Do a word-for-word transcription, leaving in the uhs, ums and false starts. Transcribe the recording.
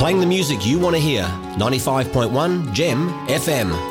Playing the music you want to hear. ninety-five point one Gem F M.